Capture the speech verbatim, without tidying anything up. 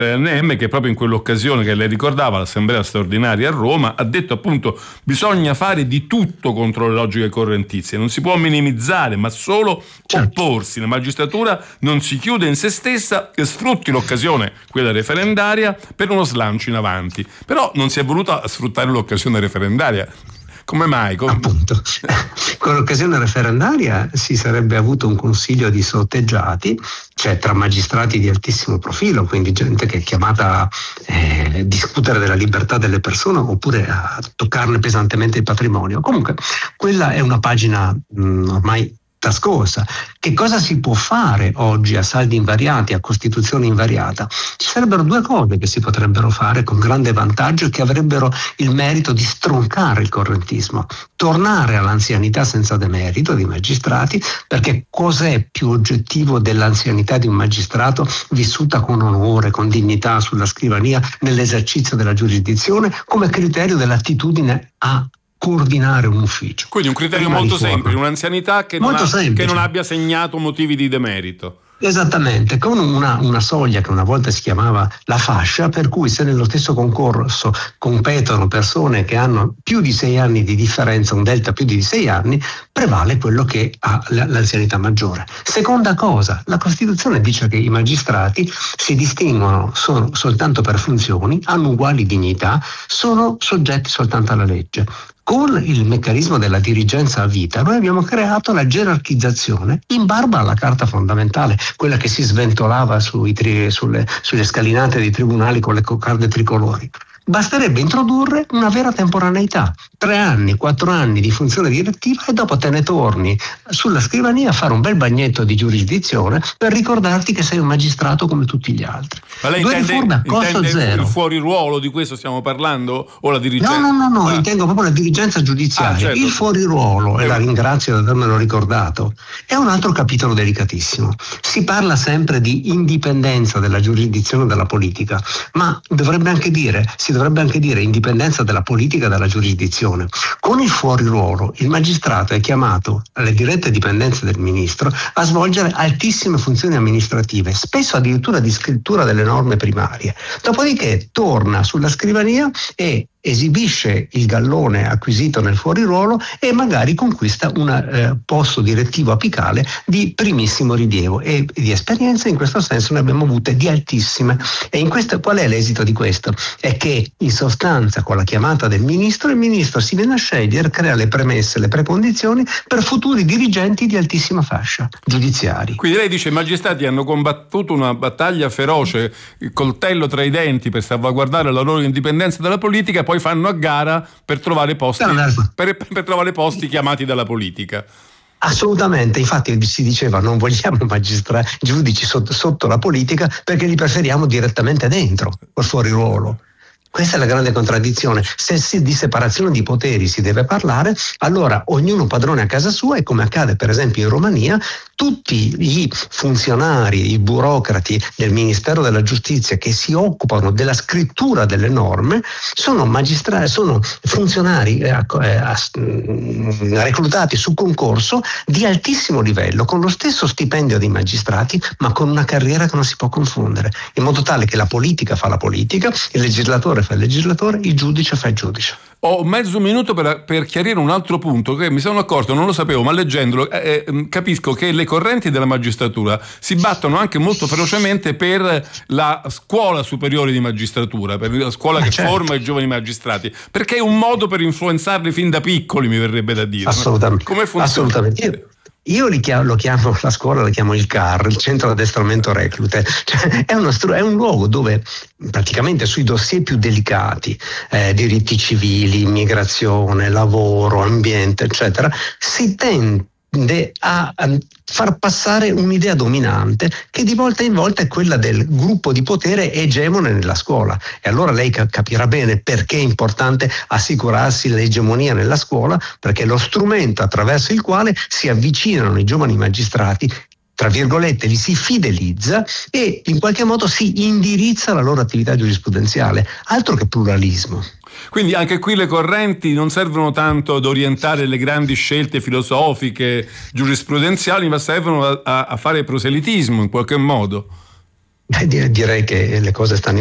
N M, che proprio in quell'occasione che lei ricordava, l'assemblea straordinaria a Roma, ha detto appunto bisogna fare di tutto contro le logiche correntizie, non si può minimizzare ma solo certo. opporsi. La magistratura non si chiude in se stessa e sfrutti l'occasione, quella referendaria, per uno slancio in avanti. Però non si è voluta sfruttare l'occasione referendaria. Come mai? Come... Appunto, con l'occasione referendaria si sarebbe avuto un consiglio di sorteggiati, cioè tra magistrati di altissimo profilo, quindi gente che è chiamata a eh, discutere della libertà delle persone oppure a toccarne pesantemente il patrimonio. Comunque, quella è una pagina mh, ormai trascorsa. Che cosa si può fare oggi a saldi invariati, a Costituzione invariata? Ci sarebbero due cose che si potrebbero fare con grande vantaggio e che avrebbero il merito di stroncare il correntismo. Tornare all'anzianità senza demerito dei magistrati, perché cos'è più oggettivo dell'anzianità di un magistrato vissuta con onore, con dignità sulla scrivania nell'esercizio della giurisdizione come criterio dell'attitudine a coordinare un ufficio. Quindi un criterio Prima molto riforma. semplice, un'anzianità che non, ha, che non abbia segnato motivi di demerito. Esattamente, con una, una soglia che una volta si chiamava la fascia, per cui se nello stesso concorso competono persone che hanno più di sei anni di differenza, un delta più di sei anni, prevale quello che ha l'anzianità maggiore. Seconda cosa, la Costituzione dice che i magistrati si distinguono sono soltanto per funzioni, hanno uguali dignità, sono soggetti soltanto alla legge. Con il meccanismo della dirigenza a vita noi abbiamo creato la gerarchizzazione in barba alla Carta fondamentale, quella che si sventolava sui tri, sulle, sulle scalinate dei tribunali con le coccarde tricolori. Basterebbe introdurre una vera temporaneità, tre anni, quattro anni di funzione direttiva e dopo te ne torni sulla scrivania a fare un bel bagnetto di giurisdizione per ricordarti che sei un magistrato come tutti gli altri. Ma lei Due intende, riforme a costo intende zero. il fuori ruolo, di questo stiamo parlando? O la dirigenza? No, no, no, no, ah. intendo proprio la dirigenza giudiziaria. Ah, certo. Il fuori ruolo, e la ringrazio di avermelo ricordato, è un altro capitolo delicatissimo. Si parla sempre di indipendenza della giurisdizione dalla politica, ma dovrebbe anche dire, si dovrebbe anche dire indipendenza della politica dalla giurisdizione. Con il fuori ruolo il magistrato è chiamato alle dirette dipendenze del ministro a svolgere altissime funzioni amministrative, spesso addirittura di scrittura delle norme primarie. Dopodiché torna sulla scrivania e esibisce il gallone acquisito nel fuori ruolo e magari conquista un eh, posto direttivo apicale di primissimo rilievo, e di esperienze in questo senso ne abbiamo avute di altissime. E in questo, qual è l'esito di questo? È che in sostanza con la chiamata del ministro il ministro si viene a scegliere, crea le premesse, le precondizioni per futuri dirigenti di altissima fascia giudiziari. Quindi lei dice i magistrati hanno combattuto una battaglia feroce, il coltello tra i denti per salvaguardare la loro indipendenza dalla politica, poi fanno a gara per trovare posti per, per trovare posti chiamati dalla politica. Assolutamente, infatti si diceva non vogliamo magistrati, giudici sotto, sotto la politica perché li preferiamo direttamente dentro, col fuori ruolo. Questa è la grande contraddizione. Se si, di separazione di poteri si deve parlare, allora ognuno padrone a casa sua, e come accade per esempio in Romania, tutti i funzionari, i burocrati del Ministero della Giustizia che si occupano della scrittura delle norme sono magistrati, sono funzionari eh, eh, reclutati su concorso di altissimo livello, con lo stesso stipendio dei magistrati, ma con una carriera che non si può confondere, in modo tale che la politica fa la politica, il legislatore fa il legislatore, il giudice fa il giudice. Ho mezzo minuto per, per chiarire un altro punto che mi sono accorto, non lo sapevo, ma leggendolo eh, eh, capisco che le correnti della magistratura si battono anche molto ferocemente per la scuola superiore di magistratura, per la scuola ma che certo. forma i giovani magistrati, perché è un modo per influenzarli fin da piccoli, mi verrebbe da dire. Assolutamente. Come funziona? Assolutamente. Io... Io li chiamo, lo chiamo, la scuola la chiamo il C A R, il centro d'addestramento reclute, cioè, è, uno, è un luogo dove praticamente sui dossier più delicati, eh, diritti civili, immigrazione, lavoro, ambiente, eccetera, si tende a far passare un'idea dominante che di volta in volta è quella del gruppo di potere egemone nella scuola, e allora lei capirà bene perché è importante assicurarsi l'egemonia nella scuola, perché è lo strumento attraverso il quale si avvicinano i giovani magistrati, tra virgolette li si fidelizza e in qualche modo si indirizza la loro attività giurisprudenziale. Altro che pluralismo. Quindi anche qui le correnti non servono tanto ad orientare le grandi scelte filosofiche, giurisprudenziali, ma servono a, a fare proselitismo in qualche modo. Beh, direi che le cose stanno